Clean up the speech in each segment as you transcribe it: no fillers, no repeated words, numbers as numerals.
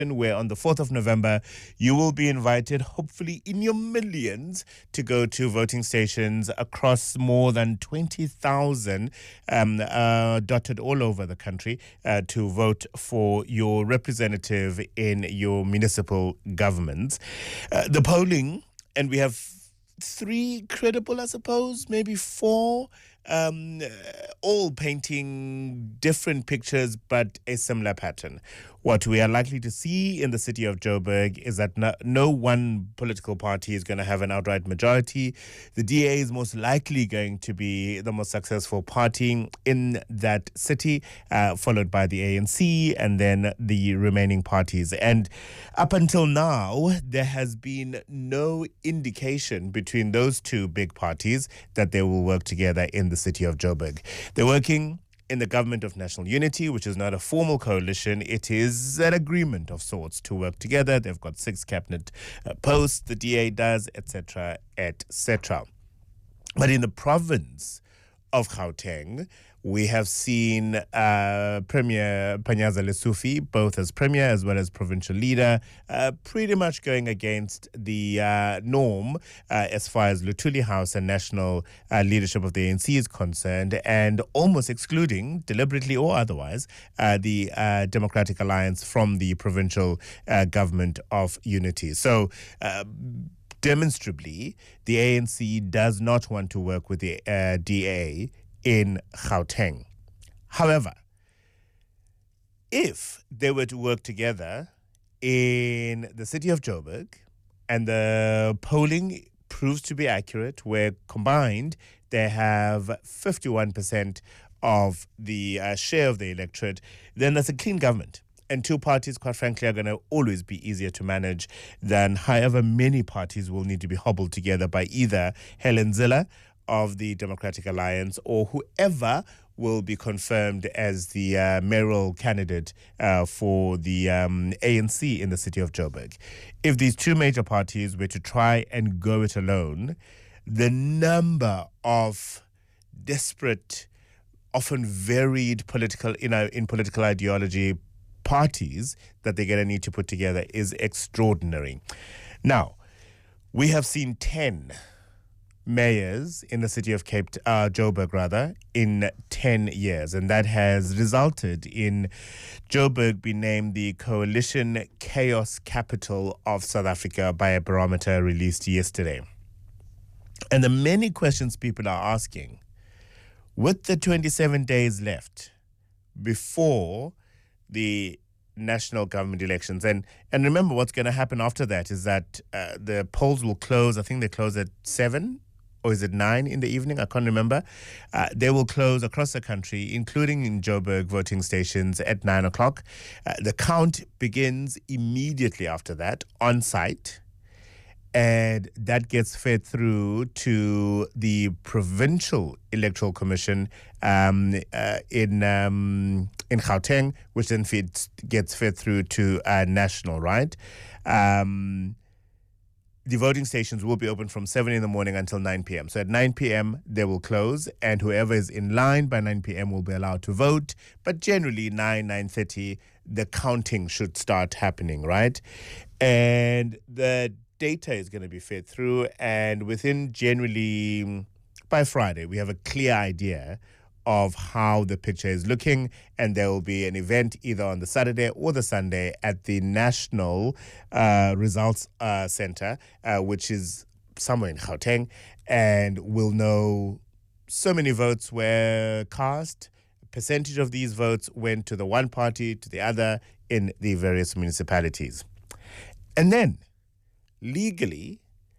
where on the 4th of November, you will be invited, hopefully in your millions, to go to voting stations across more than 20,000 dotted all over the country to vote for your representative in your municipal governments. The polling, and we have three credible, I suppose, maybe four, all painting different pictures but a similar pattern. What we are likely to see in the city of Joburg is that no one political party is going to have an outright majority. The DA is most likely going to be the most successful party in that city, followed by the ANC and then the remaining parties. And up until now, there has been no indication between those two big parties that they will work together in the city of Joburg. They're working in the Government of National Unity, which is not a formal coalition. It is an agreement of sorts to work together. They've got 6 cabinet posts, the DA does, etc., etc. But in the province of Gauteng, we have seen Premier Panyaza Lesufi, both as Premier as well as provincial leader, pretty much going against the norm as far as Luthuli House and national leadership of the ANC is concerned, and almost excluding, deliberately or otherwise, the Democratic Alliance from the provincial government of unity. So, demonstrably, the ANC does not want to work with the DA in Gauteng. However, if they were to work together in the city of Joburg and the polling proves to be accurate, where combined they have 51% of the share of the electorate, then that's a clean government. And two parties, quite frankly, are going to always be easier to manage than however many parties will need to be hobbled together by either Helen Zille of the Democratic Alliance or whoever will be confirmed as the mayoral candidate for the ANC in the city of Joburg. If these two major parties were to try and go it alone, the number of desperate, often varied political, in political ideology parties that they're going to need to put together is extraordinary. Now, we have seen 10 mayors in the city of Joburg, in 10 years. And that has resulted in Joburg being named the Coalition Chaos Capital of South Africa by a barometer released yesterday. And the many questions people are asking, with the 27 days left before the national government elections. And remember, what's going to happen after that is that the polls will close. I think they close at 7 or is it 9 in the evening? I can't remember. They will close across the country, including in Joburg voting stations at 9 o'clock. The count begins immediately after that on site. And that gets fed through to the Provincial Electoral Commission in Gauteng, which then gets fed through to national, right? The voting stations will be open from 7 in the morning until 9 p.m. So at 9 p.m., they will close, and whoever is in line by 9 p.m. will be allowed to vote. But generally, 9:30, the counting should start happening, right? And the data is going to be fed through, and within generally by Friday, we have a clear idea of how the picture is looking, and there will be an event either on the Saturday or the Sunday at the National Results Center, which is somewhere in Gauteng, and we'll know so many votes were cast, percentage of these votes went to the one party, to the other in the various municipalities. And then, legally,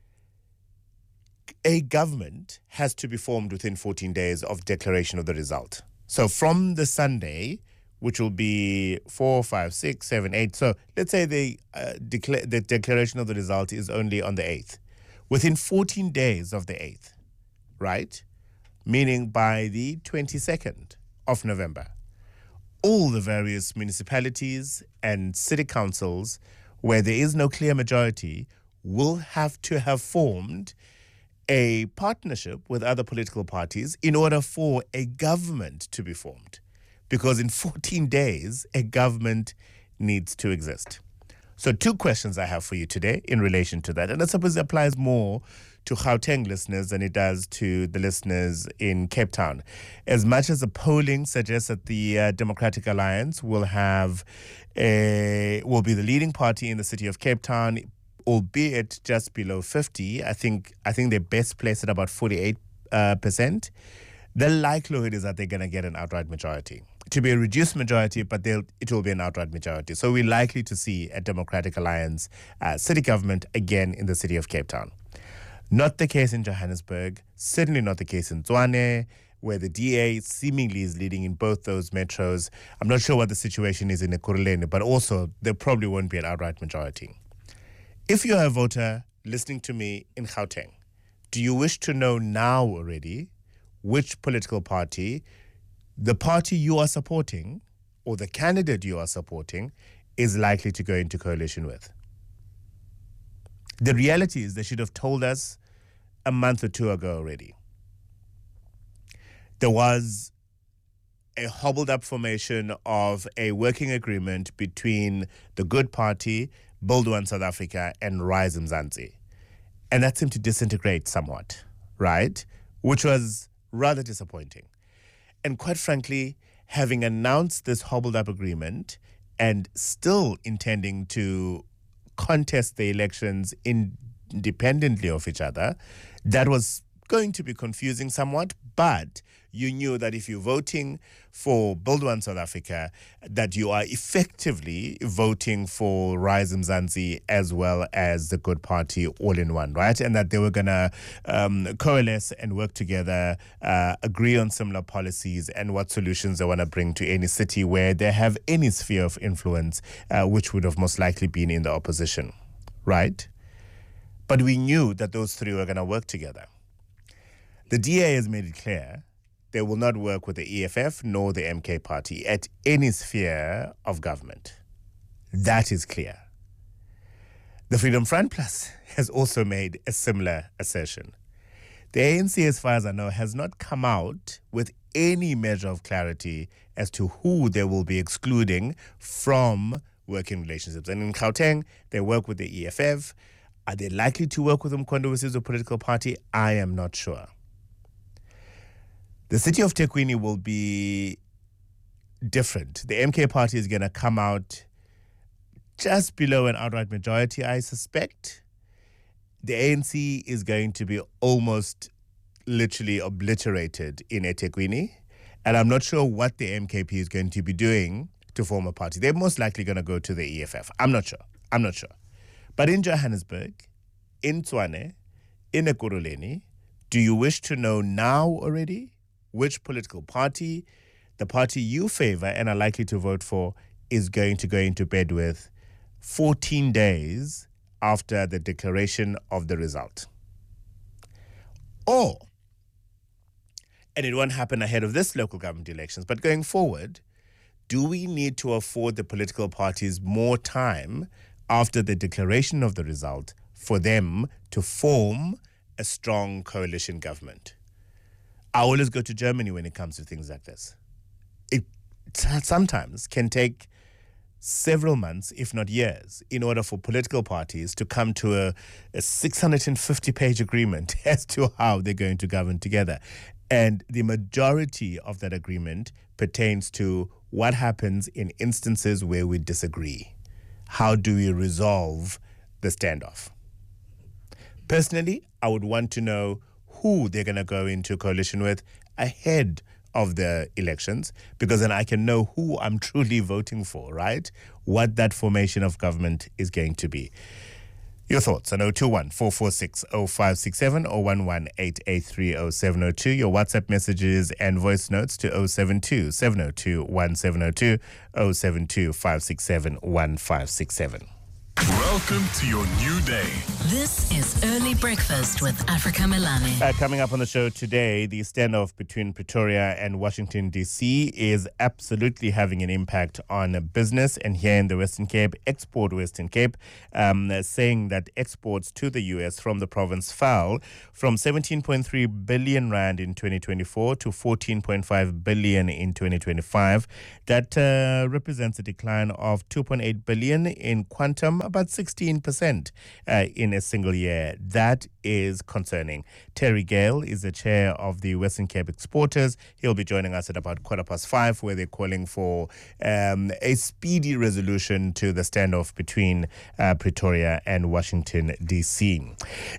a government has to be formed within 14 days of declaration of the result. So from the Sunday, which will be 4, 5, 6, 7, 8. So let's say the declaration of the result is only on the 8th. Within 14 days of the 8th, right? Meaning by the 22nd of November, all the various municipalities and city councils where there is no clear majority will have to have formed a partnership with other political parties in order for a government to be formed. Because in 14 days, a government needs to exist. So 2 questions I have for you today in relation to that. And I suppose it applies more to Gauteng listeners than it does to the listeners in Cape Town. As much as the polling suggests that the Democratic Alliance will be the leading party in the city of Cape Town, albeit just below 50, I think they're best placed at about 48%. The likelihood is that they're going to get an outright majority. To be a reduced majority, but it will be an outright majority. So we're likely to see a Democratic Alliance city government again in the city of Cape Town. Not the case in Johannesburg, certainly not the case in Tshwane, where the DA seemingly is leading in both those metros. I'm not sure what the situation is in Ekurhuleni, but also there probably won't be an outright majority. If you're a voter listening to me in Gauteng, do you wish to know now already which political party, the party you are supporting or the candidate you are supporting is likely to go into coalition with? The reality is they should have told us a month or 2 ago already. There was a hobbled up formation of a working agreement between the Good Party, Build One South Africa, and Rise Mzansi. And that seemed to disintegrate somewhat, right? Which was rather disappointing. And quite frankly, having announced this hobbled up agreement and still intending to contest the elections independently of each other, that was going to be confusing somewhat, but you knew that if you're voting for Build One South Africa, that you are effectively voting for Rise Mzansi as well as the Good Party all in one, right? And that they were going to coalesce and work together, agree on similar policies and what solutions they want to bring to any city where they have any sphere of influence, which would have most likely been in the opposition, right? But we knew that those three were going to work together. The DA has made it clear they will not work with the EFF nor the MK party at any sphere of government. That is clear. The Freedom Front Plus has also made a similar assertion. The ANC, as far as I know, has not come out with any measure of clarity as to who they will be excluding from working relationships. And in Gauteng, they work with the EFF. Are they likely to work with Mkhonto Wesizwe political party? I am not sure. The city of Thekwini will be different. The MK party is going to come out just below an outright majority, I suspect. The ANC is going to be almost literally obliterated in eThekwini. And I'm not sure what the MKP is going to be doing to form a party. They're most likely going to go to the EFF. I'm not sure. But in Johannesburg, in Tshwane, in Ekurhuleni, do you wish to know now already which political party, the party you favor and are likely to vote for, is going to go into bed with 14 days after the declaration of the result? Or, and it won't happen ahead of this local government elections, but going forward, do we need to afford the political parties more time after the declaration of the result for them to form a strong coalition government? I always go to Germany when it comes to things like this. It sometimes can take several months, if not years, in order for political parties to come to a 650-page agreement as to how they're going to govern together. And the majority of that agreement pertains to what happens in instances where we disagree. How do we resolve the standoff? Personally, I would want to know who they're going to go into coalition with ahead of the elections, because then I can know who I'm truly voting for, right? What that formation of government is going to be. Your thoughts on 021-446-0567 or 118830702. Your WhatsApp messages and voice notes to 072-702-1702, 072-567-1567. Welcome. Welcome to your new day. This is Early Breakfast with Africa Melane. Coming up on the show today, the standoff between Pretoria and Washington, D.C. is absolutely having an impact on business. And here in the Western Cape, Export Western Cape, saying that exports to the U.S. from the province fell from 17.3 billion rand in 2024 to 14.5 billion in 2025. That represents a decline of 2.8 billion in quantum, about 16% in a single year. That is concerning. Terry Gale is the chair of the Western Cape Exporters. He'll be joining us at about 5:15, where they're calling for a speedy resolution to the standoff between Pretoria and Washington, D.C.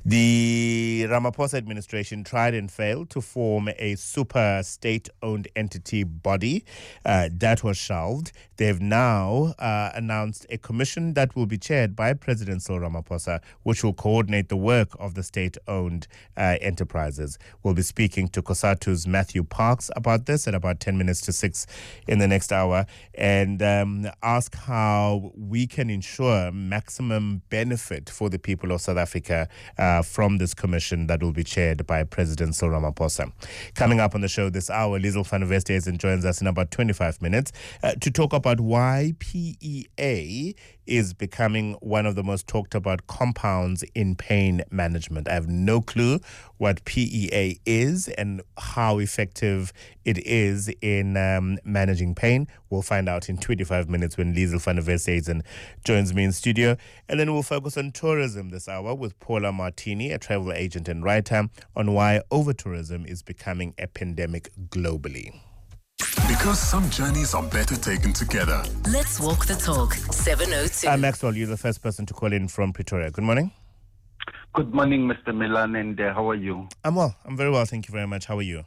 The Ramaphosa administration tried and failed to form a super state-owned entity body. That was shelved. They've now announced a commission that will be chaired by President Cyril Ramaphosa, which will coordinate the work of the state-owned enterprises. We'll be speaking to COSATU's Matthew Parks about this at about 10 minutes to 6 in the next hour, and ask how we can ensure maximum benefit for the people of South Africa from this commission that will be chaired by President Cyril Ramaphosa. Coming up on the show this hour, Liesl van der Westhuizen joins us in about 25 minutes to talk about why PEA is becoming one of the most talked about compounds in pain management. I have no clue what PEA is and how effective it is in managing pain. We'll find out in 25 minutes when Liesl van der Westhuizen joins me in studio. And then we'll focus on tourism this hour with Paula Martini, a travel agent and writer, on why over-tourism is becoming a pandemic globally. Because some journeys are better taken together. Let's walk the talk. 702. Maxwell, you're the first person to call in from Pretoria. Good morning. Good morning, Mr. Milan, and how are you? I'm well. I'm very well. Thank you very much. How are you?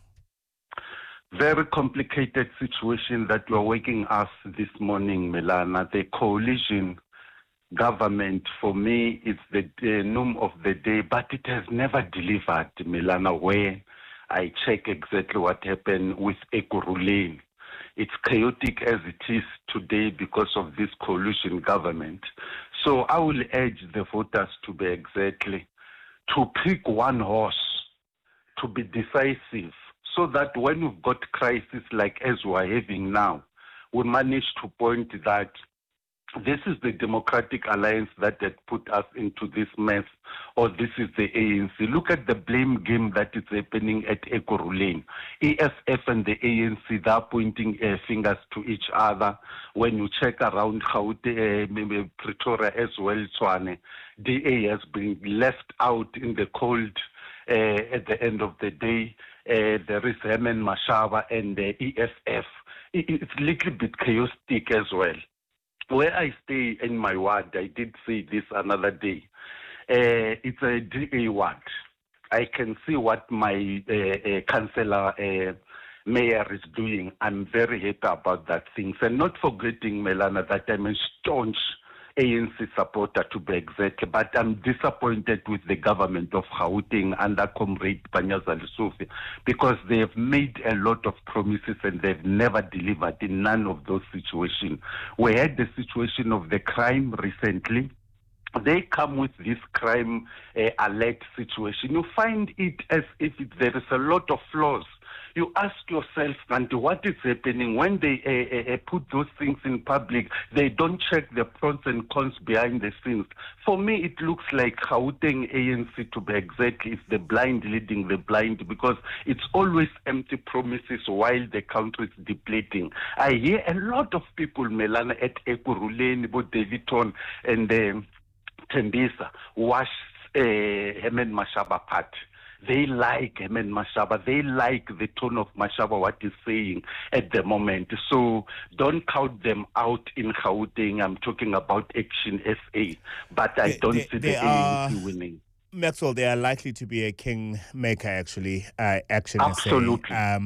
Very complicated situation that you're waking us this morning, Milana. The coalition government, for me, it's the name of the day, but it has never delivered, Milana, where I check exactly what happened with Ekurhuleni. It's chaotic as it is today because of this coalition government. So I will urge the voters to be exactly, to pick one horse, to be decisive, so that when we've got crisis like as we're having now, we manage to point that this is the Democratic Alliance that had put us into this mess, or this is the ANC. Look at the blame game that is happening at Ekurhuleni. EFF and the ANC, they're pointing fingers to each other. When you check around Pretoria as well, Tshwane, DA has been left out in the cold at the end of the day. There is Herman Mashaba and the EFF. It's a little bit chaotic as well. Where I stay in my ward, I did say this another day, it's a DA ward. I can see what my councillor, mayor is doing. I'm very happy about that things. And not forgetting, Melana, that I'm a staunch ANC supporter to be exact, but I'm disappointed with the government of Gauteng under Comrade Panyaza Lesufi, because they have made a lot of promises and they've never delivered in none of those situations. We had the situation of the crime recently. They come with this crime alert situation. You find it as if there is a lot of flaws. You ask yourself, and what is happening when they put those things in public? They don't check the pros and cons behind the scenes. For me, it looks like Gauteng ANC, to be exact, is the blind leading the blind, because it's always empty promises while the country is depleting. I hear a lot of people, Melana, at Ekurhuleni, both Davidton and Tembisa, wash Herman Mashaba part. They like Herman Mashaba. They like the tone of Mashaba, what he's saying at the moment. So don't count them out in Gauteng. I'm talking about Action SA. But I don't see the ANC winning. Maxwell, they are likely to be a kingmaker, actually, Action Absolutely. SA.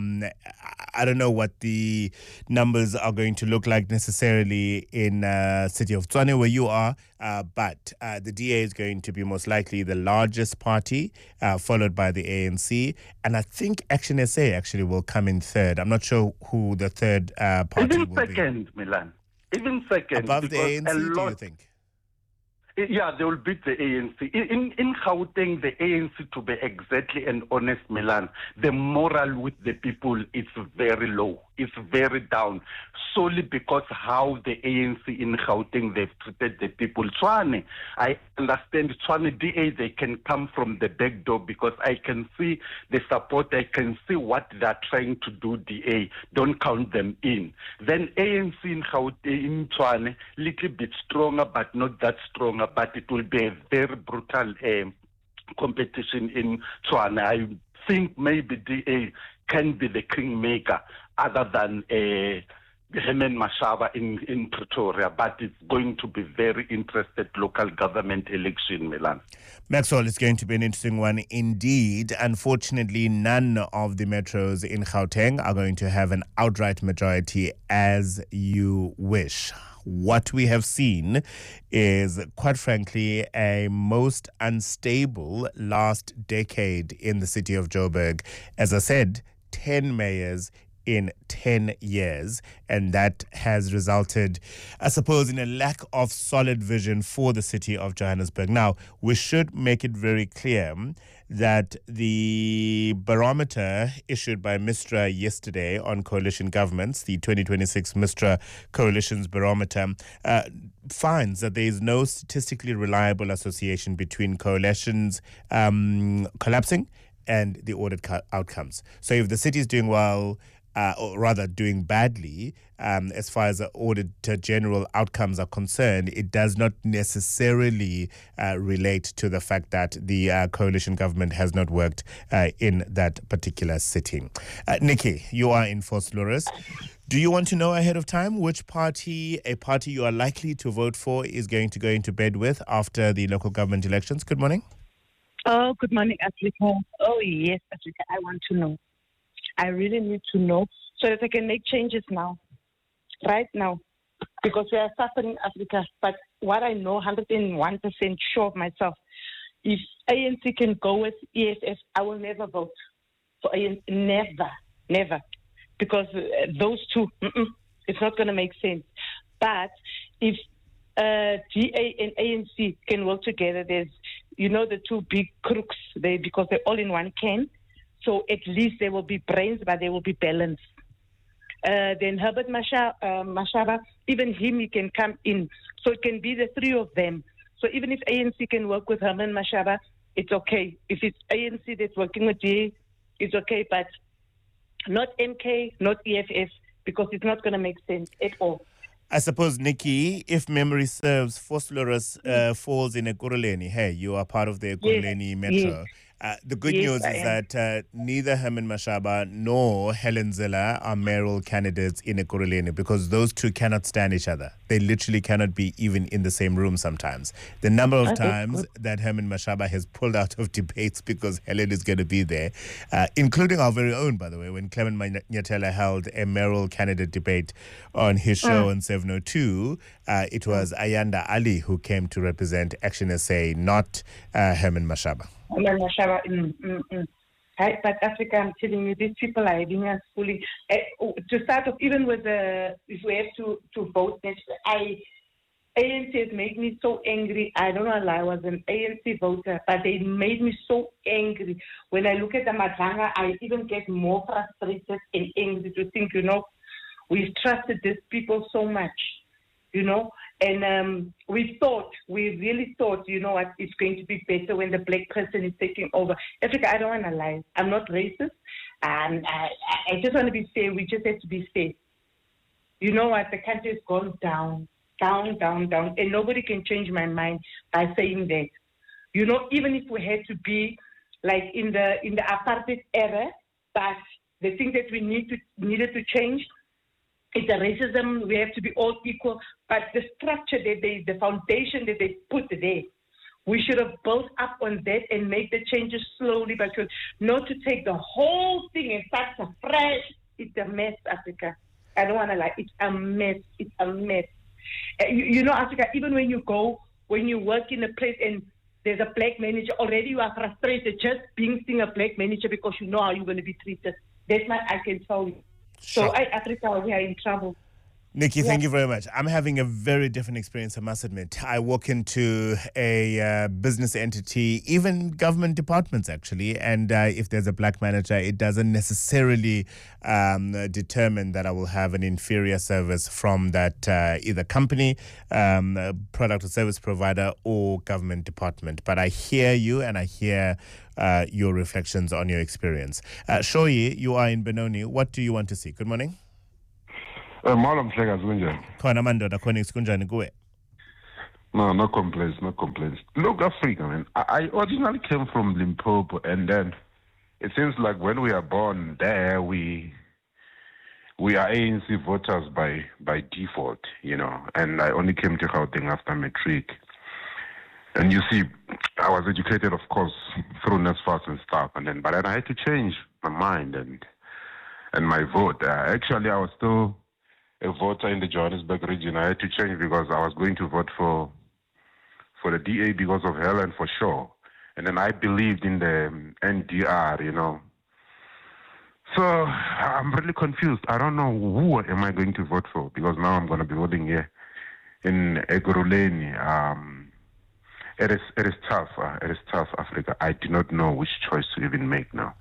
I don't know what the numbers are going to look like necessarily in city of Tshwane, where you are, but the DA is going to be most likely the largest party, followed by the ANC, and I think Action SA actually will come in third. I'm not sure who the third party Even will second, be. Milan. Even second. Above the ANC, do you think? Yeah, they will beat the ANC. In Gauteng, the ANC, to be exactly and honest, Milan, the moral with the people is very low. It's very down, solely because how the ANC in Gauteng, they've treated the people. Tshwane, I understand Tshwane DA, they can come from the back door because I can see the support, I can see what they're trying to do, DA. Don't count them in. Then ANC in Gauteng, in Tshwane, little bit stronger, but not that stronger, but it will be a very brutal competition in Tshwane. I think maybe DA can be the kingmaker other than Herman Mashaba in Pretoria, but it's going to be very interesting local government election, Milan. Maxwell, it's going to be an interesting one indeed. Unfortunately, none of the metros in Gauteng are going to have an outright majority as you wish. What we have seen is, quite frankly, a most unstable last decade in the city of Joburg. As I said, 10 mayors in 10 years, and that has resulted, I suppose, in a lack of solid vision for the city of Johannesburg. Now, we should make it very clear that the barometer issued by MISTRA yesterday on coalition governments, the 2026 MISTRA Coalitions Barometer, finds that there is no statistically reliable association between coalitions collapsing and the audit outcomes. So if the city is doing well, or rather doing badly, as far as the Auditor General outcomes are concerned, it does not necessarily relate to the fact that the coalition government has not worked in that particular city. Nikki, you are in Vosloorus. Do you want to know ahead of time which party you are likely to vote for is going to go into bed with after the local government elections? Good morning. Oh, good morning, Africa. Oh, yes, Africa. I want to know. I really need to know so that I can make changes now, right now, because we are suffering, Africa. But what I know, 101% sure of myself, if ANC can go with EFF, I will never vote for ANC. Never. Because those two, it's not going to make sense. But if DA and ANC can work together, there's, the two big crooks, because they're all in one can. So at least there will be brains, but they will be balanced. Then Herbert Mashaba, even him, he can come in. So it can be the three of them. So even if ANC can work with Herman Mashaba, it's okay. If it's ANC that's working with DA, it's okay. But not MK, not EFF, because it's not going to make sense at all. I suppose, Nikki, if memory serves, Vosloorus falls in Ekurhuleni. Hey, you are part of the Ekurhuleni Metro. The good news is that neither Herman Mashaba nor Helen Zille are mayoral candidates in Ekurhuleni, because those two cannot stand each other. They literally cannot be even in the same room sometimes. The number of times that Herman Mashaba has pulled out of debates because Helen is going to be there, including our very own, by the way, when Clement Manyathela held a mayoral candidate debate on his show on 702, it was Ayanda Ali who came to represent Action SA, not Herman Mashaba. But Africa, I'm telling you, these people are heading us fully. To start off, even with if we have to vote next, ANC has made me so angry. I don't know why I was an ANC voter, but they made me so angry. When I look at the Madlanga, I even get more frustrated and angry to think, we've trusted these people so much, And we really thought, it's going to be better when the black person is taking over. Africa, I don't want to lie. I'm not racist. And I just want to be fair. We just have to be fair. You know what? The country has gone down. And nobody can change my mind by saying that. Even if we had to be like in the apartheid era, but the thing that we needed to change, it's a racism. We have to be all equal. But the structure the foundation that they put there, we should have built up on that and make the changes slowly, but not to take the whole thing and start afresh. It's a mess, Africa. I don't want to lie. It's a mess. Africa, even when you work in a place and there's a black manager, already you are frustrated just being a black manager because you know how you're going to be treated. That's what I can tell you. So, Africa, we are in trouble. Nikki, thank you very much. I'm having a very different experience, I must admit. I walk into a business entity, even government departments, actually, and if there's a black manager, it doesn't necessarily determine that I will have an inferior service from that either company, product or service provider, or government department. But I hear you and I hear your reflections on your experience. Shoyi, you are in Benoni. What do you want to see? Good morning. Molo Mhlekazi kunjani? Khona mandoda khona kunjani kuwe? No complaints. Look, Africa, man. I originally came from Limpopo, and then it seems like when we are born there, we are ANC voters by default, you know. And I only came to Gauteng after matric. And you see, I was educated, of course, through NSFAS and stuff, but then I had to change my mind and my vote. Actually, I was still a voter in the Johannesburg region. I had to change because I was going to vote for the DA because of Helen for sure. And then I believed in the NDR, you know. So I'm really confused. I don't know who am I going to vote for, because now I'm going to be voting here in Ekurhuleni. It is tough. It is tough, Africa. I do not know which choice to even make now.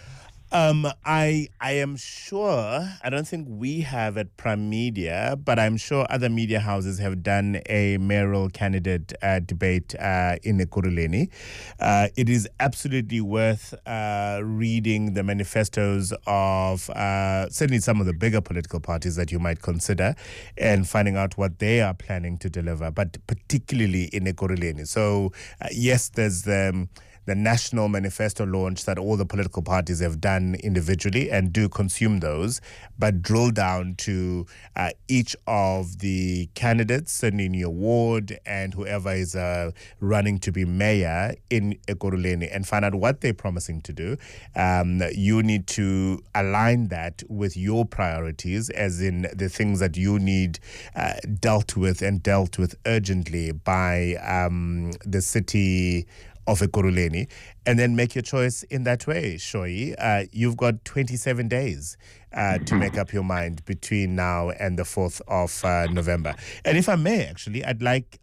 I am sure, I don't think we have at Prime Media, but I'm sure other media houses have done a mayoral candidate debate in Ekurhuleni. It is absolutely worth reading the manifestos of certainly some of the bigger political parties that you might consider and finding out what they are planning to deliver, but particularly in Ekurhuleni. So, yes, there's the national manifesto launch that all the political parties have done individually, and do consume those, but drill down to each of the candidates, certainly in your ward, and whoever is running to be mayor in Ekurhuleni, and find out what they're promising to do. You need to align that with your priorities, as in the things that you need dealt with urgently by the city of Ekurhuleni, and then make your choice in that way, Shoyi. You've got 27 days to make up your mind between now and the 4th of November. And if I may, actually, I'd like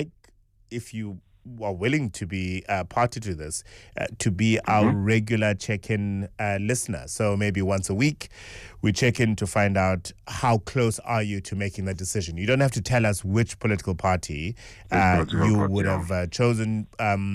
if you are willing to be party to this, to be our regular check-in listener. So maybe once a week, we check in to find out how close are you to making that decision. You don't have to tell us which political party you would have chosen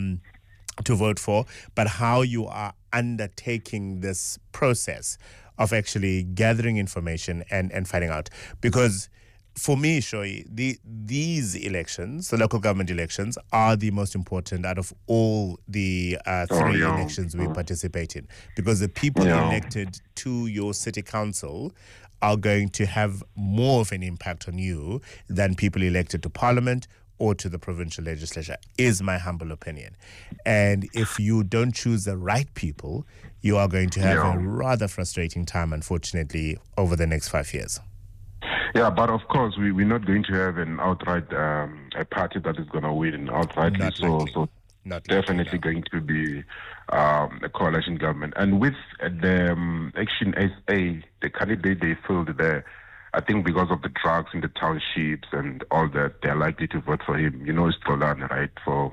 to vote for, but how you are undertaking this process of actually gathering information and finding out. Because for me, Shoyi, these elections, the local government elections, are the most important out of all the three elections we participate in. Because the people elected to your city council are going to have more of an impact on you than people elected to parliament or to the provincial legislature, is my humble opinion. And if you don't choose the right people, you are going to have a rather frustrating time, unfortunately, over the next 5 years. Yeah, but of course, we're not going to have an outright a party that is going to win outrightly. So definitely going to be a coalition government. And with the Action SA, the candidate they filled there, I think because of the drugs in the townships and all that, they're likely to vote for him. You know, it's Tolani, right? For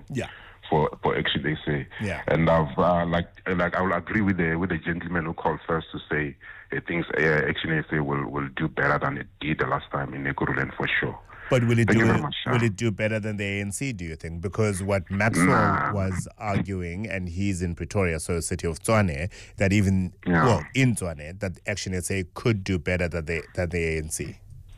Action SA. Yeah. And I've I will agree with the gentleman who called first to say he thinks Action SA will do better than it did the last time in Ekurhuleni for sure. But will it do better than the ANC, do you think? Because what Maxwell was arguing, and he's in Pretoria, so the city of Tshwane, that even in Tshwane, that Action SA could do better than the ANC.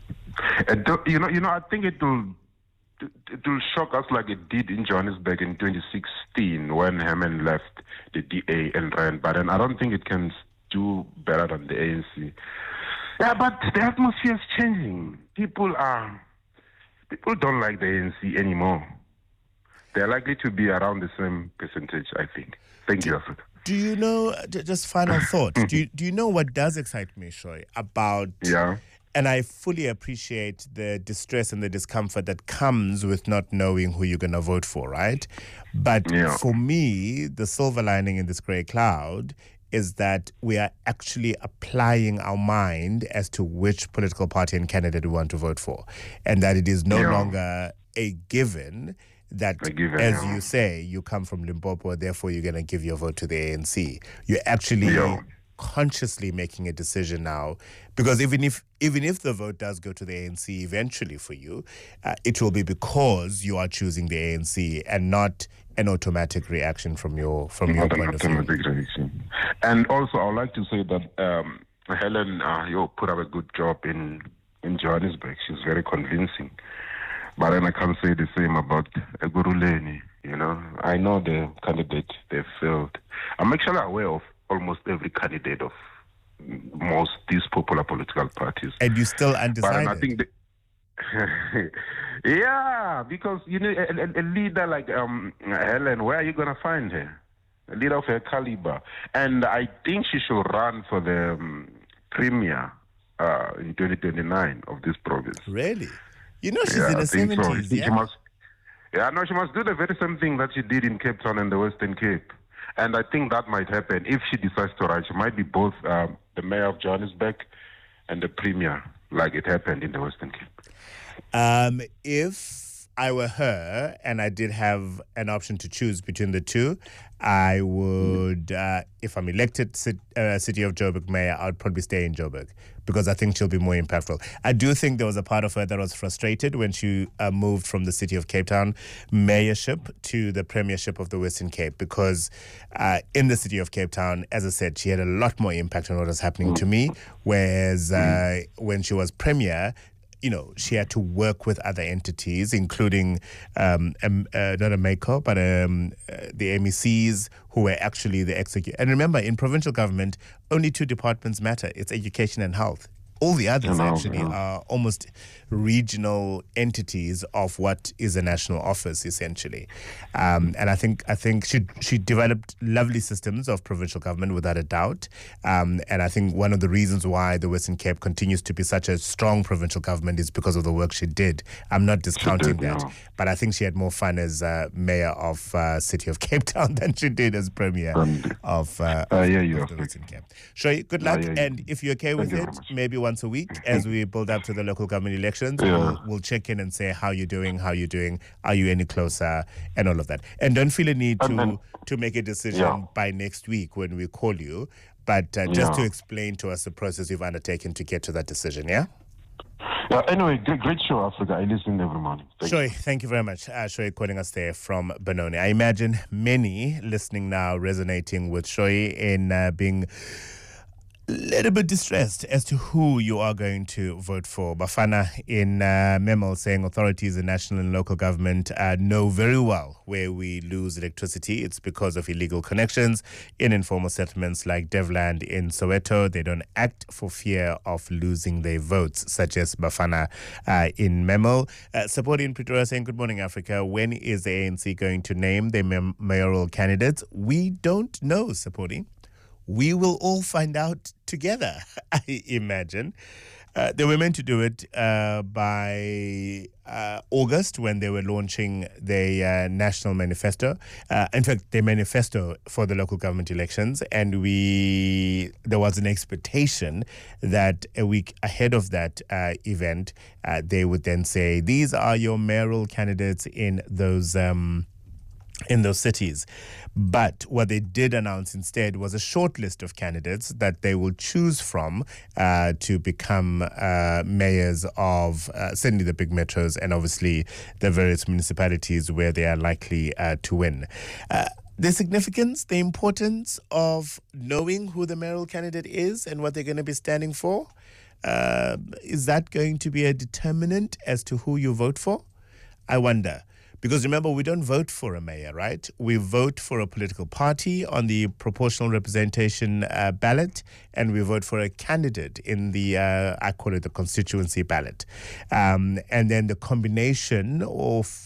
I think it will shock us like it did in Johannesburg in 2016 when Herman left the DA and ran. But then I don't think it can do better than the ANC. Yeah, but the atmosphere is changing. People don't like the ANC anymore. They're likely to be around the same percentage, I think. Thank you, Africa. Do you know, just final thought, do you know what does excite me, Shoyi, about... Yeah. And I fully appreciate the distress and the discomfort that comes with not knowing who you're going to vote for, right? But for me, the silver lining in this grey cloud is that we are actually applying our mind as to which political party and candidate we want to vote for, and that it is no longer a given that, as you say, you come from Limpopo, therefore you're going to give your vote to the ANC. You're actually consciously making a decision now, because even if the vote does go to the ANC eventually for you, it will be because you are choosing the ANC and not an automatic reaction from your point of view. And also, I would like to say that Helen, you put up a good job in Johannesburg. She's very convincing. But then I can't say the same about Guruleni. You know, I know the candidate they failed. I'm actually aware of almost every candidate of most these popular political parties. And you still undecided? But I think yeah, because you know a leader like Helen, where are you gonna find her? A leader of her caliber, and I think she should run for the premier in 2029 of this province. Really? You know, she's in her 70s. So. She must do the very same thing that she did in Cape Town and the Western Cape. And I think that might happen if she decides to run. She might be both the mayor of Johannesburg and the premier, like it happened in the Western Cape. If I were her and I did have an option to choose between the two, I would, if I'm elected City of Joburg mayor, I would probably stay in Joburg because I think she'll be more impactful. I do think there was a part of her that was frustrated when she moved from the City of Cape Town mayorship to the premiership of the Western Cape, because in the City of Cape Town, as I said, she had a lot more impact on what was happening to me, whereas when she was premier, you know, she had to work with other entities, including not a MACO, but the MECs, who were actually the executive. And remember, in provincial government, only two departments matter. It's education and health. All the others are almost regional entities of what is a national office, essentially. And I think she developed lovely systems of provincial government, without a doubt. And I think one of the reasons why the Western Cape continues to be such a strong provincial government is because of the work she did. I'm not discounting that, but I think she had more fun as mayor of City of Cape Town than she did as premier of the Western Cape. Shoy, good luck, and if you're okay with it, maybe once a week as we build up to the local government elections, we'll check in and say how you're doing, are you any closer, and all of that. And don't feel a need to make a decision by next week when we call you, but just to explain to us the process you've undertaken to get to that decision, yeah? Anyway, great show, Africa. I listen every morning. Thank you very much. Shoy calling us there from Benoni. I imagine many listening now resonating with Shoy in being a little bit distressed as to who you are going to vote for. Bafana in Memel saying authorities in national and local government know very well where we lose electricity. It's because of illegal connections in informal settlements like Devland in Soweto. They don't act for fear of losing their votes, such as Bafana in Memel. Supporting in Pretoria saying, good morning, Africa. When is the ANC going to name their mayoral candidates? We don't know, Supporting. We will all find out together, I imagine. They were meant to do it by August when they were launching their national manifesto. In fact, their manifesto for the local government elections. And there was an expectation that a week ahead of that event, they would then say, these are your mayoral candidates in those cities. But what they did announce instead was a short list of candidates that they will choose from to become mayors of certainly the big metros and obviously the various municipalities where they are likely to win. The significance, the importance of knowing who the mayoral candidate is and what they're going to be standing for, is that going to be a determinant as to who you vote for? I wonder. Because remember, we don't vote for a mayor, right? We vote for a political party on the proportional representation ballot, and we vote for a candidate in the, I call it the constituency ballot. And then the combination of,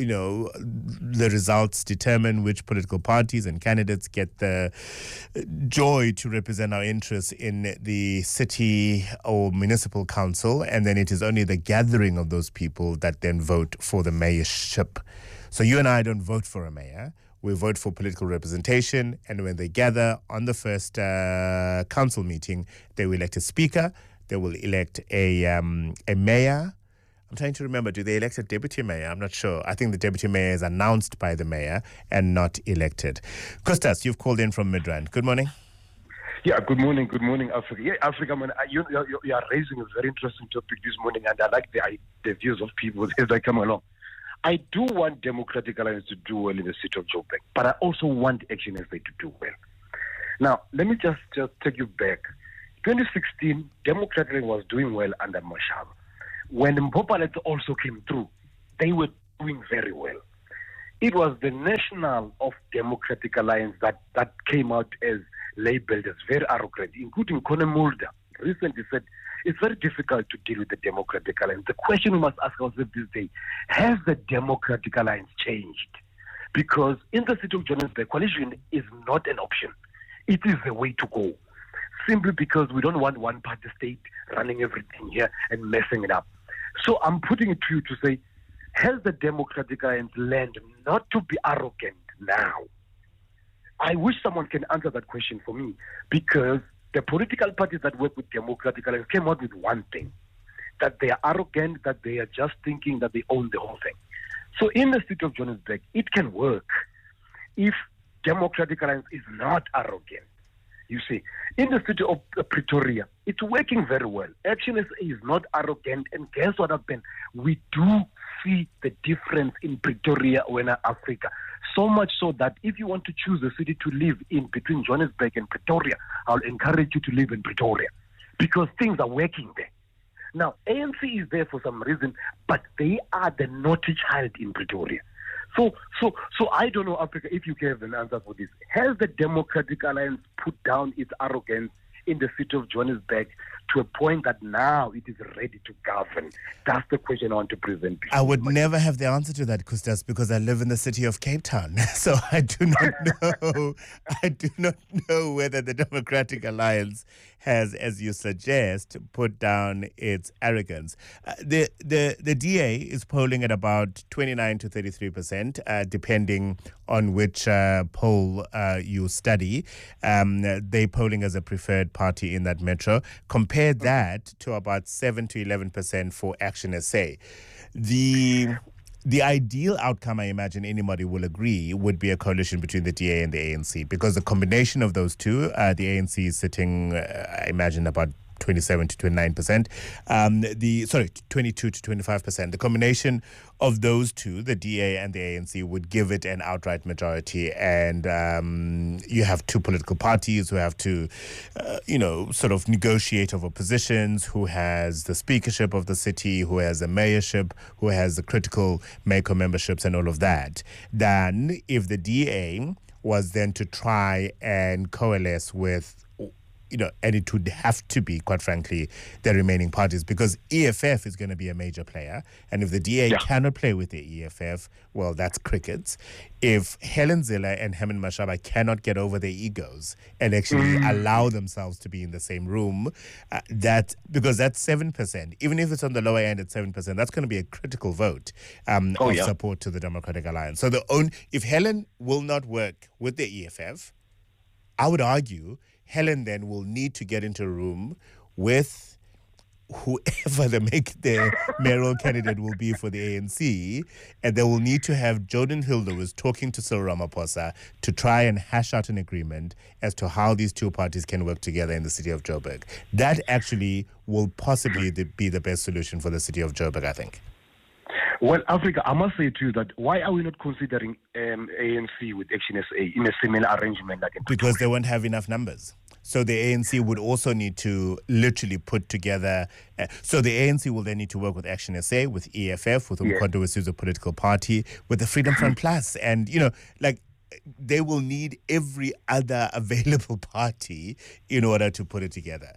the results determine which political parties and candidates get the joy to represent our interests in the city or municipal council. And then it is only the gathering of those people that then vote for the mayorship. So you and I don't vote for a mayor. we vote for political representation, and when they gather on the first council meeting, they will elect a speaker, they will elect a mayor. I'm trying to remember, do they elect a deputy mayor? I'm not sure. I think the deputy mayor is announced by the mayor and not elected. Costas, you've called in from Midrand. Good morning. Yeah, good morning, Africa. Yeah, Africa, man, you are raising a very interesting topic this morning, and I like the views of people as I come along. I do want Democratic Alliance to do well in the city of Joburg, but I also want Action SA to do well. Now, let me just take you back. 2016, Democratic Alliance was doing well under Mashaba. When Mpopalet also came through, they were doing very well. It was the National of Democratic Alliance that came out as labeled as very arrogant, including Conor Mulder recently said it's very difficult to deal with the Democratic Alliance. The question we must ask ourselves this day, has the Democratic Alliance changed? Because in the city of Johannesburg, coalition is not an option. It is the way to go. Simply because we don't want one party state running everything here and messing it up. So I'm putting it to you to say, has the Democratic Alliance learned not to be arrogant now? I wish someone can answer that question for me, because the political parties that work with Democratic Alliance came out with one thing, that they are arrogant, that they are just thinking that they own the whole thing. So in the city of Johannesburg, it can work if Democratic Alliance is not arrogant. You see, in the city of Pretoria, it's working very well. Action SA is not arrogant, and guess what happened? We do see the difference in Pretoria when Africa. So much so that if you want to choose a city to live in between Johannesburg and Pretoria, I'll encourage you to live in Pretoria, because things are working there. Now, ANC is there for some reason, but they are the naughty child in Pretoria. So I don't know, Africa, if you can have an answer for this. Has the Democratic Alliance put down its arrogance in the city of Johannesburg to a point that now it is ready to govern? That's the question I want to present. I would never have the answer to that, Costas, because I live in the city of Cape Town. So I do not know. I do not know whether the Democratic Alliance has, as you suggest, put down its arrogance. The DA is polling at about 29 to 33%, depending on which poll you study. They're polling as a preferred party in that metro. Compare that to about 7 to 11% for Action SA. The ideal outcome, I imagine anybody will agree, would be a coalition between the DA and the ANC, because the combination of those two, the ANC is sitting, I imagine, about 27 to 29%. 22 to 25%. The combination of those two, the DA and the ANC, would give it an outright majority. And you have two political parties who have to, sort of negotiate over positions, who has the speakership of the city, who has the mayorship, who has the critical MACO memberships and all of that. Then if the DA was then to try and coalesce with, and it would have to be, quite frankly, the remaining parties, because EFF is going to be a major player. And if the DA cannot play with the EFF, well, that's crickets. If Helen Zille and Herman Mashaba cannot get over their egos and actually allow themselves to be in the same room, because that's 7%, even if it's on the lower end at 7%, that's going to be a critical vote of support to the Democratic Alliance. So if Helen will not work with the EFF, I would argue Helen then will need to get into a room with whoever their mayoral candidate will be for the ANC, and they will need to have Jordan Hill-Lewis talking to Cyril Ramaphosa to try and hash out an agreement as to how these two parties can work together in the city of Joburg. That actually will possibly be the best solution for the city of Joburg, I think. Well, Africa, I must say to you that why are we not considering ANC with Action SA in a similar arrangement? Because they won't have enough numbers. So the ANC would also need to literally put together. So the ANC will then need to work with Action SA, with EFF, with Umkhonto weSizwe political party, with the Freedom Front Plus, and they will need every other available party in order to put it together.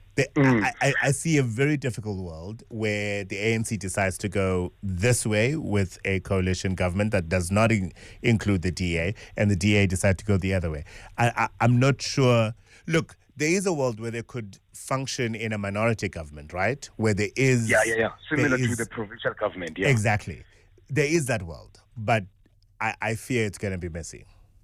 I see a very difficult world where the ANC decides to go this way with a coalition government that does not include the DA, and the DA decide to go the other way. I'm not sure. Look, there is a world where they could function in a minority government, right? Where there is... Similar to the provincial government, Exactly. There is that world, but I fear it's going to be messy.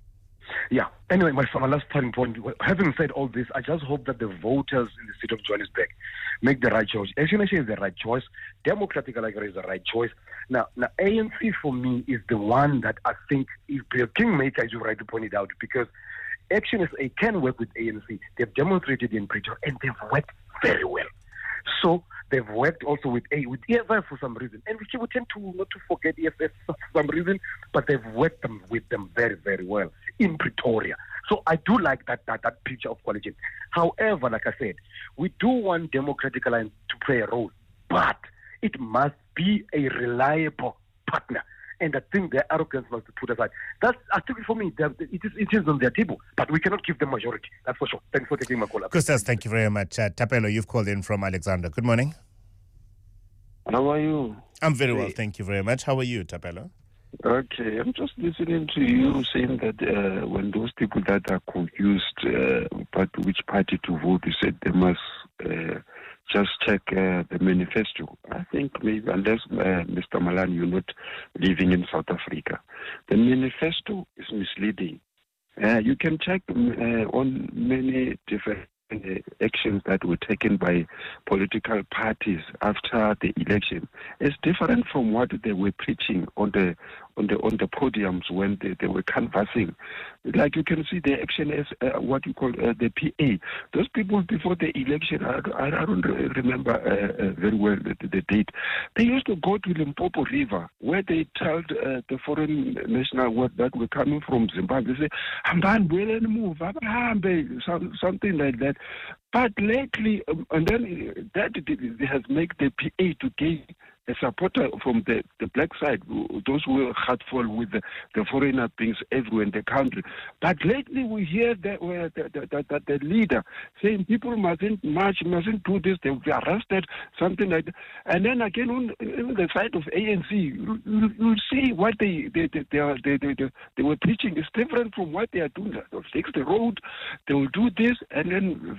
Yeah. Anyway, my last turning point. Having said all this, I just hope that the voters in the city of Johannesburg make the right choice. Action is the right choice. Democratic Alliance is the right choice. Now, ANC for me is the one that I think is the kingmaker, as you rightly pointed out, because Action SA can work with ANC. They've demonstrated in Pretoria, and they've worked very well. So they've worked also with EFF for some reason, and we tend to not to forget EFF for some reason, but they've worked with them very, very well in Pretoria. So I do like that picture of coalition. However, like I said, we do want Democratic Alliance to play a role, but it must be a reliable partner. And I think their arrogance must be put aside. I think for me, it is on their table, but we cannot give them majority. That's for sure. Thanks for taking my call. Costas, thank you very much. Tapelo, you've called in from Alexander. Good morning. How are you? I'm very well, thank you very much. How are you, Tapelo? Okay, I'm just listening to you saying that when those people that are confused about which party to vote, you said they must just check the manifesto. I think maybe, unless Mr. Malan, you're not living in South Africa, the manifesto is misleading. You can check on many different actions that were taken by political parties after the election. It's different from what they were preaching on the podiums when they were canvassing. Like you can see the action as what you call the PA. Those people before the election, I don't remember very well the date. They used to go to Limpopo River where they told the foreign national that were coming from Zimbabwe. They say, something like that. But lately, and then that has made the PA to gain a supporter from the black side, those who were heartful with the foreigner beings everywhere in the country. But lately we hear that the leader saying people mustn't march, mustn't do this, they'll be arrested, something like that. And then again on the side of ANC, you'll see what they were preaching is different from what they are doing. They'll fix the road, they will do this, and then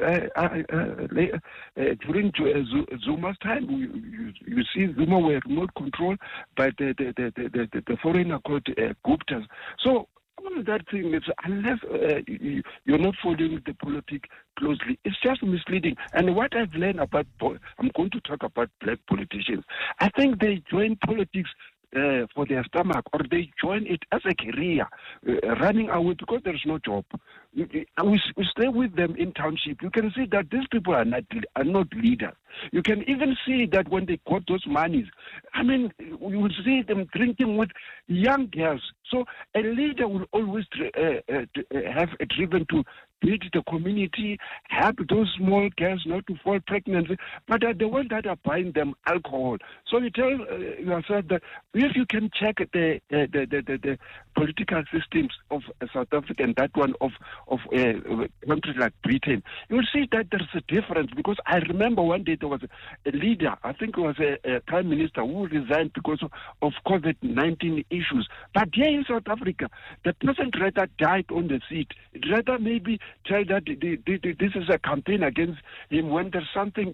during Zuma's time, you see Zuma were remote controlled by the foreigner called Guptas. So all that thing is, unless you're not following the politics closely, it's just misleading. And what I've learned about, I'm going to talk about black politicians. I think they join politics for their stomach, or they join it as a career, running away because there's no job. We stay with them in township. You can see that these people are not leaders. You can even see that when they got those monies, I mean, you will see them drinking with young girls. So a leader will always have a driven to build the community, help those small girls not to fall pregnant, but are the ones that are buying them alcohol. So you tell yourself that if you can check the political systems of South Africa and that one of countries like Britain, you will see that there's a difference. Because I remember one day there was a leader, I think it was a prime minister, who resigned because of COVID-19 issues. But here in South Africa, the person rather died on the seat. Rather maybe tell that this is a campaign against him when there's something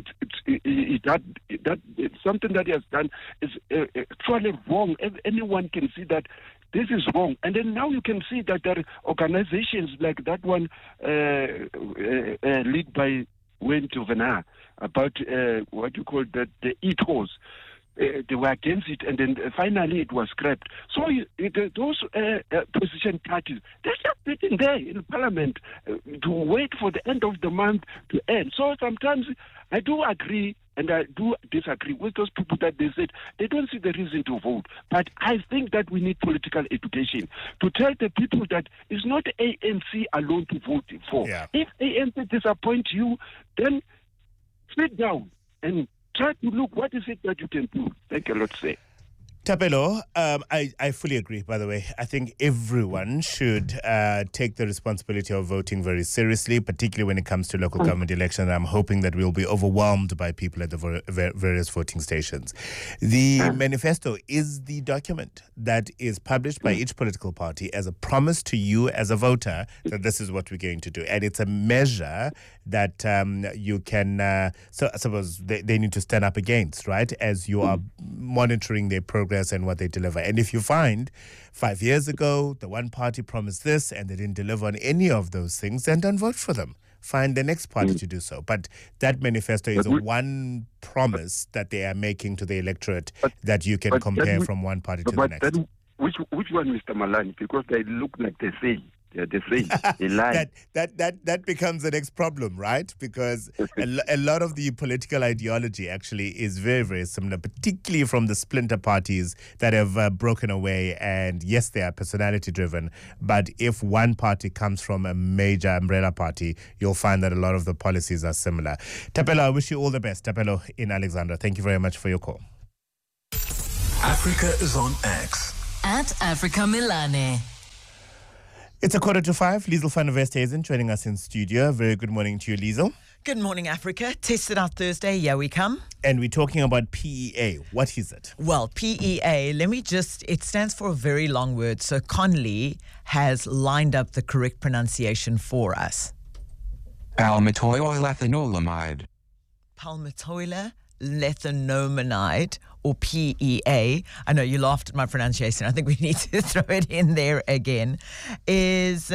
something that he has done is actually wrong. Anyone can see that this is wrong. And then now you can see that there are organizations like that one led by Wayne Juvenile about what you call the ethos. They were against it, and then finally it was scrapped. So those opposition parties, they're just sitting there in Parliament to wait for the end of the month to end. So sometimes I do agree and I do disagree with those people that they said they don't see the reason to vote. But I think that we need political education to tell the people that it's not ANC alone to vote for. Yeah. If ANC disappoints you, then sit down and try to look what is it that you can do. Thank you a lot, sir. Tapelo, I fully agree, by the way. I think everyone should take the responsibility of voting very seriously, particularly when it comes to local government elections. I'm hoping that we'll be overwhelmed by people at the various voting stations. The manifesto is the document that is published by each political party as a promise to you as a voter that this is what we're going to do. And it's a measure that you can, so I suppose they need to stand up against, right, as you are monitoring their progress progress and what they deliver. And if you find 5 years ago the one party promised this and they didn't deliver on any of those things, then don't vote for them. Find the next party to do so. But that manifesto is one promise that they are making to the electorate that you can compare from one party to the next. Which one, Mr. Malani? Because they look like the same. Yeah, the same. They lie. that becomes the next problem, right? Because a lot of the political ideology actually is very, very similar, particularly from the splinter parties that have broken away. And yes, they are personality driven. But if one party comes from a major umbrella party, you'll find that a lot of the policies are similar. Tapelo, I wish you all the best. Tapelo in Alexandra. Thank you very much for your call. Africa is on X. At Africa Milane. It's 4:45. Liesl van der Westhuizen joining us in studio. Very good morning to you, Liesl. Good morning, Africa. Tested out Thursday. Here we come. And we're talking about PEA. What is it? Well, PEA, it stands for a very long word. So Conley has lined up the correct pronunciation for us. Palmitoylethanolamide. Palmitoylethanolamide, or PEA. I know you laughed at my pronunciation. I think we need to throw it in there again. Is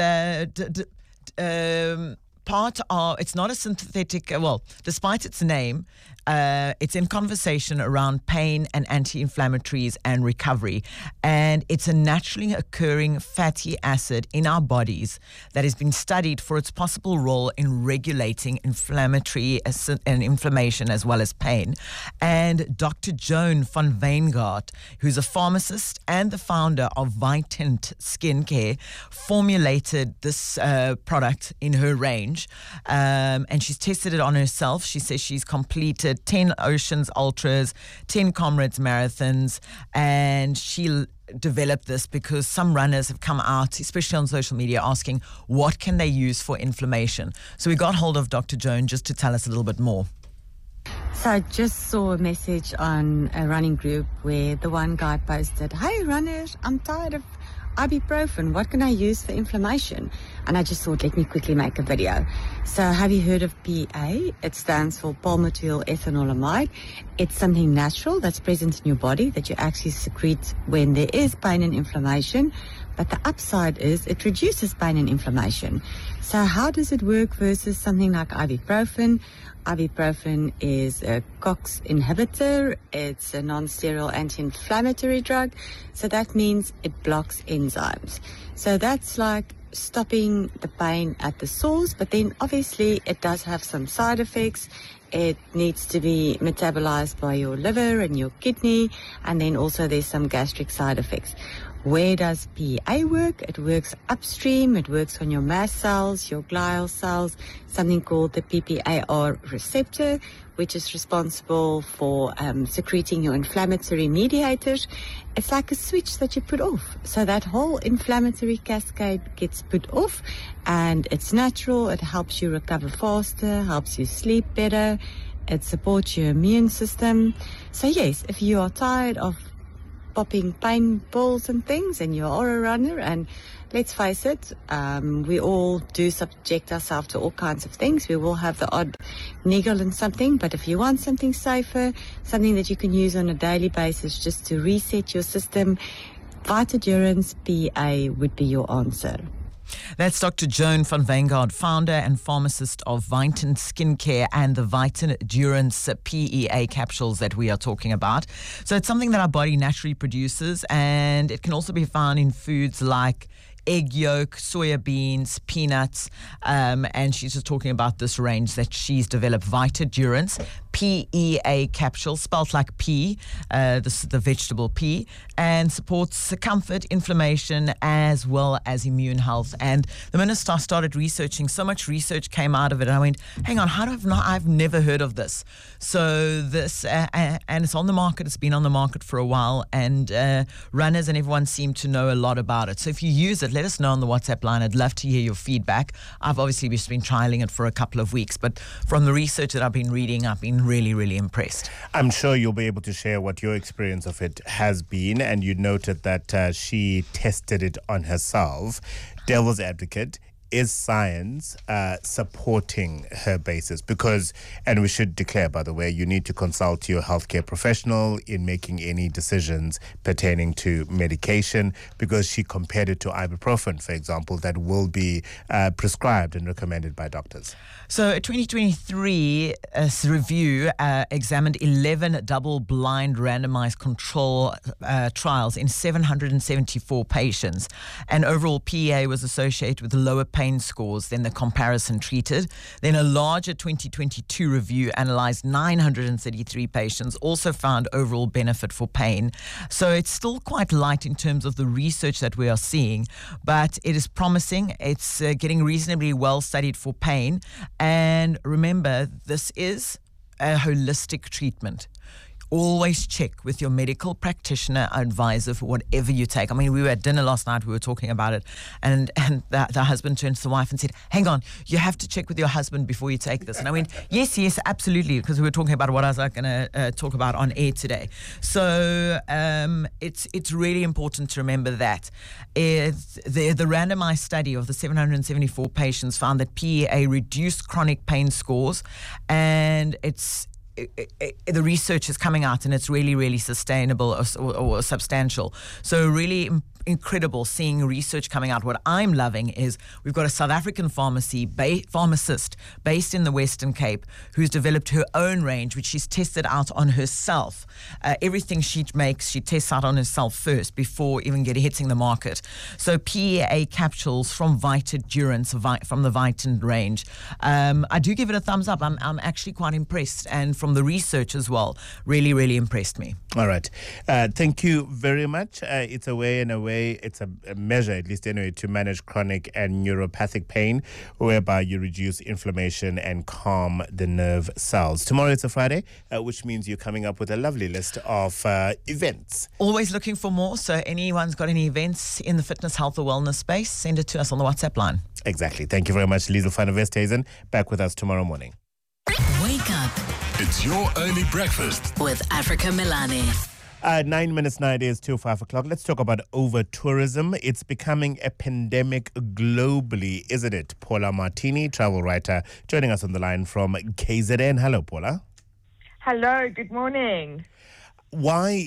part of, it's not a synthetic, despite its name, it's in conversation around pain and anti-inflammatories and recovery. And it's a naturally occurring fatty acid in our bodies that has been studied for its possible role in regulating inflammatory and inflammation as well as pain. And Dr. Joan van Wijngaard, who's a pharmacist and the founder of Vitant Skincare, formulated this product in her range. And she's tested it on herself. She says she's completed 10 Oceans Ultras, 10 Comrades Marathons, and she developed this because some runners have come out, especially on social media, asking what can they use for inflammation. So we got hold of Dr. Joan just to tell us a little bit more. So I just saw a message on a running group where the one guy posted, "Hey runners, I'm tired of ibuprofen. What can I use for inflammation?" And I just thought, let me quickly make a video. So have you heard of PA? It stands for palmitoylethanolamide. It's something natural that's present in your body that you actually secrete when there is pain and inflammation. But the upside is it reduces pain and inflammation. So how does it work versus something like ibuprofen? Ibuprofen is a COX inhibitor. It's a non-steroidal anti-inflammatory drug. So that means it blocks enzymes. So that's like stopping the pain at the source, but then obviously it does have some side effects. It needs to be metabolized by your liver and your kidney, and then also there's some gastric side effects. Where does PEA work? It works upstream. It works on your mast cells, your glial cells, something called the PPAR receptor, which is responsible for secreting your inflammatory mediators. It's like a switch that you put off. So that whole inflammatory cascade gets put off, and it's natural. It helps you recover faster, helps you sleep better. It supports your immune system. So yes, if you are tired of popping pain balls and things and you are a runner, and let's face it, we all do subject ourselves to all kinds of things. We will have the odd niggle in something, but if you want something safer, something that you can use on a daily basis just to reset your system, Vitadurance PA would be your answer. That's Dr. Joan van Wijngaard, founder and pharmacist of Vitant Skincare and the Vitadurance PEA capsules that we are talking about. So it's something that our body naturally produces, and it can also be found in foods like egg yolk, soya beans, peanuts, and she's just talking about this range that she's developed, Vitadurance PEA capsule, spelled like pea, this is the vegetable pea, and supports comfort, inflammation, as well as immune health. And the minute I started researching, so much research came out of it, and I went, hang on, how do I've never heard of this. So this, and it's on the market, it's been on the market for a while, and runners and everyone seem to know a lot about it. So if you use it, let us know on the WhatsApp line. I'd love to hear your feedback. I've obviously just been trialing it for a couple of weeks, but from the research that I've been reading, I've been really, really impressed. I'm sure you'll be able to share what your experience of it has been, and you noted that she tested it on herself. Devil's advocate, is science supporting her basis? Because, and we should declare, by the way, you need to consult your healthcare professional in making any decisions pertaining to medication, because she compared it to ibuprofen, for example, that will be prescribed and recommended by doctors. So a 2023 review examined 11 double-blind randomized control trials in 774 patients, and overall PEA was associated with lower pain scores than the comparison treated. Then a larger 2022 review analyzed 933 patients, also found overall benefit for pain. So it's still quite light in terms of the research that we are seeing, but it is promising. It's getting reasonably well studied for pain. And remember, this is a holistic treatment. Always check with your medical practitioner advisor for whatever you take. I mean, we were at dinner last night, we were talking about it, and the husband turned to the wife and said, hang on, you have to check with your husband before you take this. And I went, yes, absolutely, because we were talking about what I was going to talk about on air today. So it's really important to remember that. The randomized study of the 774 patients found that PEA reduced chronic pain scores, and the research is coming out and it's really, really sustainable or substantial. So really incredible seeing research coming out. What I'm loving is we've got a South African pharmacist based in the Western Cape who's developed her own range, which she's tested out on herself. Everything she makes, she tests out on herself first before even hitting the market. So PEA capsules from Vitendurance, from the Vitent range. I do give it a thumbs up. I'm actually quite impressed, and from the research as well, really, really impressed me. All right. Thank you very much. It's a measure, at least anyway, to manage chronic and neuropathic pain, whereby you reduce inflammation and calm the nerve cells. Tomorrow it's a Friday, which means you're coming up with a lovely list of events. Always looking for more. So anyone's got any events in the fitness, health or wellness space, send it to us on the WhatsApp line. Exactly. Thank you very much, Liesl van der Westhuizen. Back with us tomorrow morning. Wake up It's your early breakfast. with Africa Milani. 9 minutes now, it is till 5 o'clock. Let's talk about over-tourism. It's becoming a pandemic globally, isn't it? Paula Martini, travel writer, joining us on the line from KZN. Hello, Paula. Hello, good morning. Why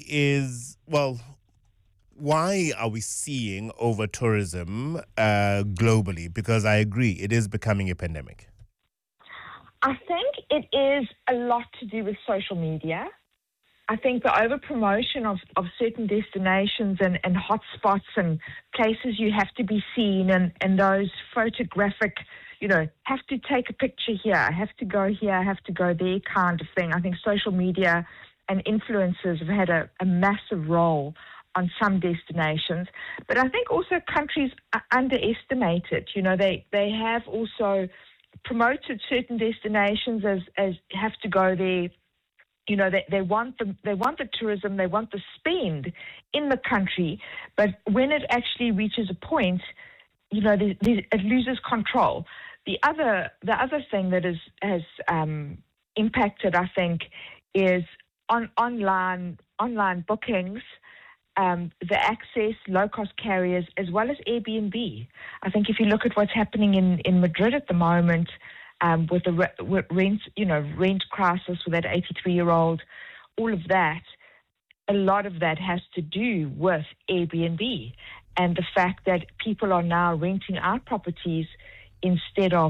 are we seeing over-tourism globally? Because I agree, it is becoming a pandemic. I think it is a lot to do with social media. I think the over-promotion of certain destinations and hotspots and places you have to be seen and those photographic, have to take a picture here, I have to go here, I have to go there kind of thing. I think social media and influencers have had a massive role on some destinations. But I think also countries are underestimated. They have also promoted certain destinations as have to go there. They want the tourism, they want the spend in the country, but when it actually reaches a point, it loses control. The other thing that has impacted, I think, is online bookings, the access, low-cost carriers, as well as Airbnb. I think if you look at what's happening in Madrid at the moment, with the rent crisis with that 83-year-old, all of that, a lot of that has to do with Airbnb and the fact that people are now renting out properties instead of,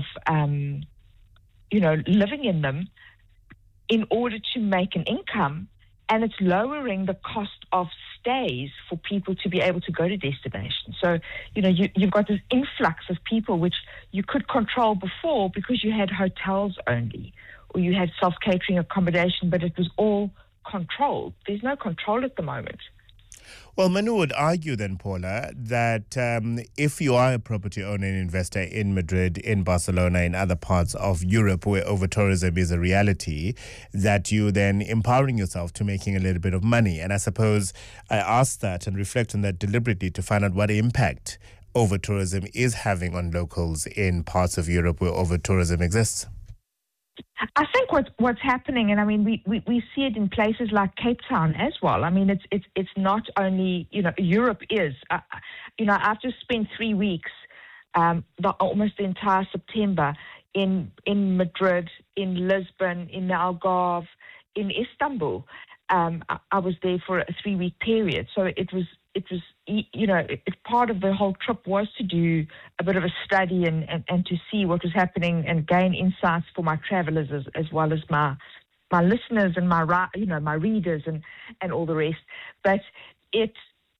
living in them in order to make an income, and it's lowering the cost of stays for people to be able to go to destinations. So, you've got this influx of people which you could control before because you had hotels only or you had self-catering accommodation, but it was all controlled. There's no control at the moment. Well, Manu would argue then, Paula, that if you are a property owner and investor in Madrid, in Barcelona, in other parts of Europe where over-tourism is a reality, that you then empowering yourself to making a little bit of money. And I suppose I asked that and reflect on that deliberately to find out what impact over-tourism is having on locals in parts of Europe where over-tourism exists. I think what's happening, and I mean we see it in places like Cape Town as well. I mean it's not only Europe is. I've just spent 3 weeks almost the entire September in Madrid, in Lisbon, in the Algarve, in Istanbul. I was there for a 3-week period, so it was part of the whole trip was to do a bit of a study and to see what was happening and gain insights for my travelers as well as my listeners and my readers and all the rest. But it's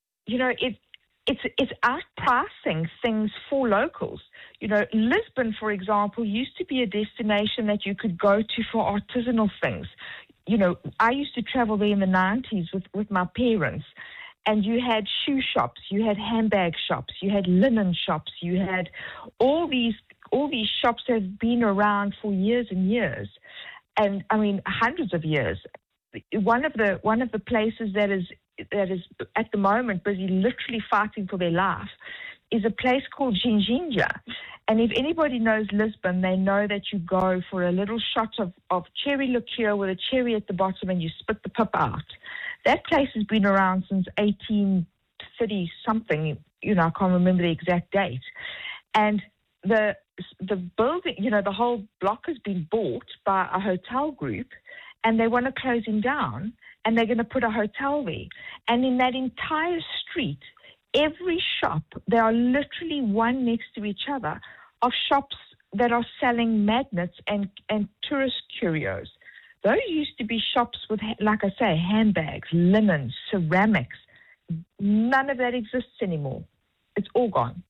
outpricing things for locals. Lisbon, for example, used to be a destination that you could go to for artisanal things. I used to travel there in the 90s with my parents, and you had shoe shops, you had handbag shops, you had linen shops, you had all these shops that have been around for years and years, and I mean hundreds of years. One of the places that is at the moment busy literally fighting for their life is a place called Ginginja. And if anybody knows Lisbon, they know that you go for a little shot of cherry liqueur with a cherry at the bottom and you spit the pip out. That place has been around since 1830-something. I can't remember the exact date. And the building, the whole block has been bought by a hotel group, and they want to close him down, and they're going to put a hotel there. And in that entire street, every shop, they are literally one next to each other, of shops that are selling magnets and tourist curios. Those used to be shops with, like I say, handbags, linen, ceramics. None of that exists anymore. It's all gone.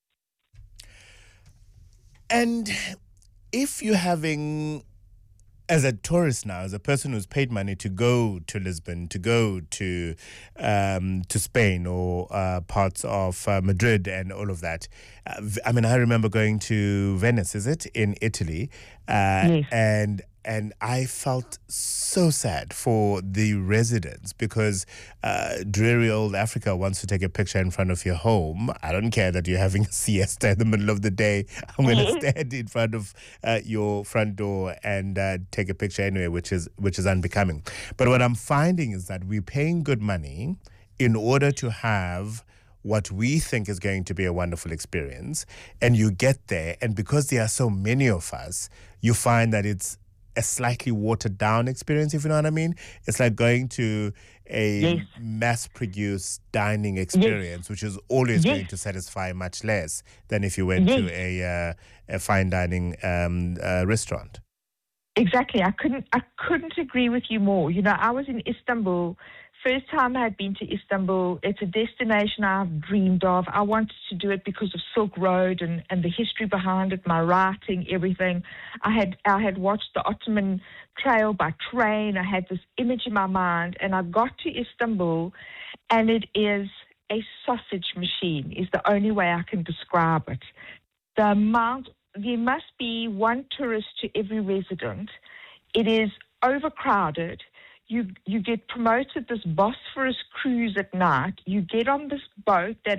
And if you're having, as a tourist now, as a person who's paid money to go to Lisbon, to go to Spain or parts of Madrid and all of that. I remember going to Venice, is it, in Italy? Yes. And I felt so sad for the residents because dreary old Africa wants to take a picture in front of your home. I don't care that you're having a siesta in the middle of the day. I'm going to stand in front of your front door and take a picture anyway, which is unbecoming. But what I'm finding is that we're paying good money in order to have what we think is going to be a wonderful experience. And you get there, and because there are so many of us, you find that it's a slightly watered down experience, if you know what I mean. It's like going to a mass-produced dining experience, which is always going to satisfy much less than if you went to a fine dining restaurant. Exactly. I couldn't agree with you more. I was in Istanbul. First time I had been to Istanbul. It's a destination I've dreamed of. I wanted to do it because of Silk Road and the history behind it, my writing, everything. I had watched the Ottoman Trail by train. I had this image in my mind, and I got to Istanbul, and it is a sausage machine, is the only way I can describe it. There must be one tourist to every resident. It is overcrowded. You get promoted this Bosphorus cruise at night. You get on this boat that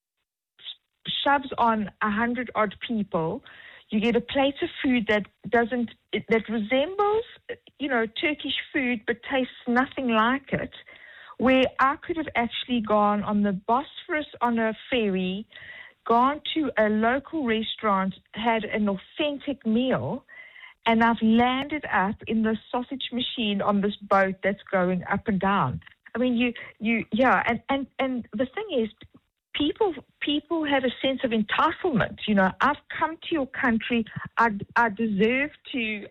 shoves on 100-odd people. You get a plate of food that resembles, Turkish food, but tastes nothing like it. Where I could have actually gone on the Bosphorus on a ferry, gone to a local restaurant, had an authentic meal, and I've landed up in the sausage machine on this boat that's going up and down. I mean, and the thing is, people have a sense of entitlement. I've come to your country. I deserve to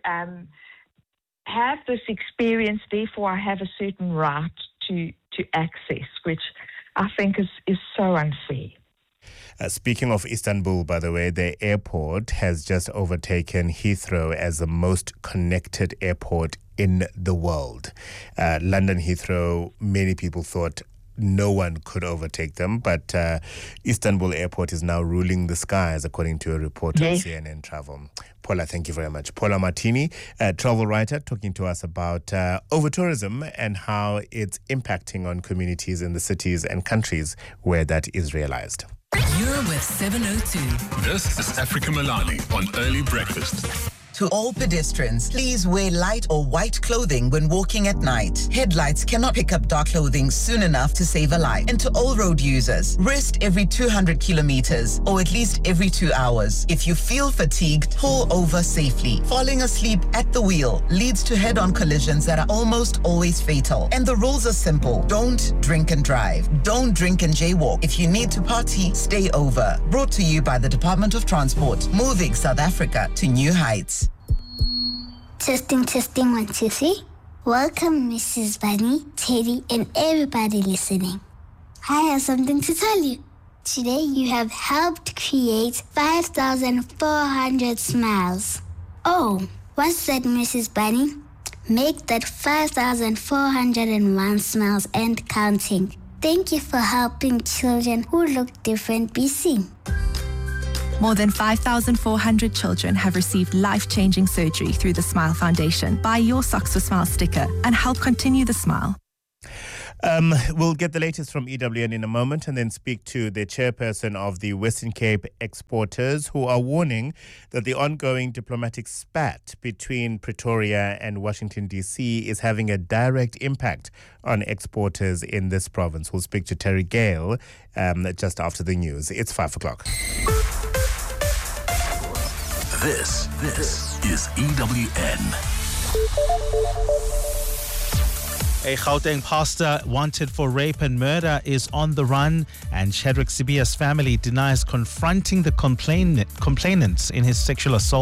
have this experience. Therefore, I have a certain right to access, which I think is so unfair. Speaking of Istanbul, by the way, the airport has just overtaken Heathrow as the most connected airport in the world. London Heathrow, many people thought no one could overtake them, but Istanbul Airport is now ruling the skies, according to a report on CNN Travel. Paula, thank you very much. Paula Martini, travel writer, talking to us about over-tourism and how it's impacting on communities in the cities and countries where that is realized. You're with 702. This is Africa Milani on Early Breakfast. To all pedestrians, please wear light or white clothing when walking at night. Headlights cannot pick up dark clothing soon enough to save a life. And to all road users, rest every 200 kilometers or at least every 2 hours. If you feel fatigued, pull over safely. Falling asleep at the wheel leads to head-on collisions that are almost always fatal. And the rules are simple. Don't drink and drive. Don't drink and jaywalk. If you need to party, stay over. Brought to you by the Department of Transport, moving South Africa to new heights. Testing, 1, 2, 3. Welcome, Mrs. Bunny, Teddy, and everybody listening. I have something to tell you. Today, you have helped create 5,400 smiles. Oh, what's that, Mrs. Bunny? Make that 5,401 smiles and counting. Thank you for helping children who look different be seen. More than 5,400 children have received life-changing surgery through the Smile Foundation. Buy your Socks for Smile sticker and help continue the smile. We'll get the latest from EWN in a moment and then speak to the chairperson of the Western Cape exporters, who are warning that the ongoing diplomatic spat between Pretoria and Washington, D.C. is having a direct impact on exporters in this province. We'll speak to Terry Gale just after the news. It's 5 o'clock. This is EWN. A Gauteng pastor wanted for rape and murder is on the run, and Shadrack Sibiya's family denies confronting the complainants in his sexual assault